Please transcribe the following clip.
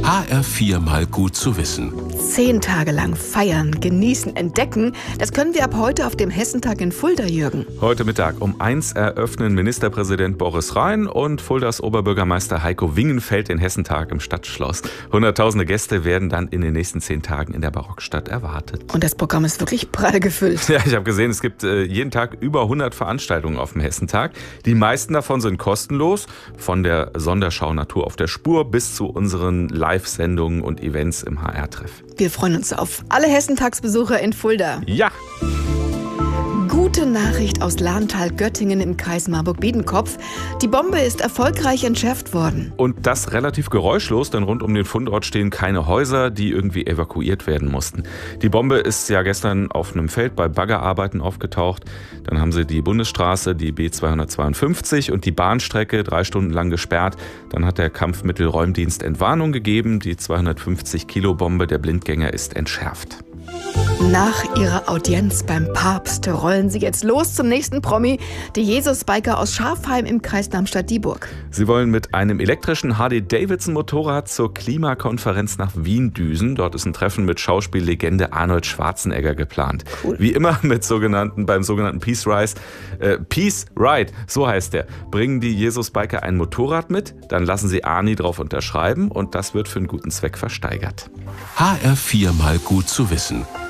HR4 mal gut zu wissen. 10 Tage lang feiern, genießen, entdecken. Das können wir ab heute auf dem Hessentag in Fulda, Jürgen. Heute Mittag um 1 eröffnen Ministerpräsident Boris Rhein und Fuldas Oberbürgermeister Heiko Wingenfeld den Hessentag im Stadtschloss. Hunderttausende Gäste werden dann in den nächsten 10 Tagen in der Barockstadt erwartet. Und das Programm ist wirklich prall gefüllt. Ja, ich habe gesehen, es gibt jeden Tag über 100 Veranstaltungen auf dem Hessentag. Die meisten davon sind kostenlos, von der Sonderschau Natur auf der Spur bis zu unseren Live-Sendungen und Events im HR-Treff. Wir freuen uns auf alle Hessentagsbesucher in Fulda. Ja! Gute Nachricht aus Lahntal-Göttingen im Kreis Marburg-Biedenkopf. Die Bombe ist erfolgreich entschärft worden. Und das relativ geräuschlos, denn rund um den Fundort stehen keine Häuser, die irgendwie evakuiert werden mussten. Die Bombe ist ja gestern auf einem Feld bei Baggerarbeiten aufgetaucht. Dann haben sie die Bundesstraße, die B252 und die Bahnstrecke 3 Stunden lang gesperrt. Dann hat der Kampfmittelräumdienst Entwarnung gegeben. Die 250-Kilo-Bombe der Blindgänger ist entschärft. Nach ihrer Audienz beim Papst rollen sie jetzt los zum nächsten Promi, die Jesus-Biker aus Schafheim im Kreis Darmstadt-Dieburg. Sie wollen mit einem elektrischen Harley-Davidson-Motorrad zur Klimakonferenz nach Wien düsen. Dort ist ein Treffen mit Schauspiellegende Arnold Schwarzenegger geplant. Cool. Wie immer beim sogenannten Peace Ride, so heißt der, bringen die Jesus-Biker ein Motorrad mit, dann lassen sie Arnie drauf unterschreiben und das wird für einen guten Zweck versteigert. HR4 mal gut zu wissen.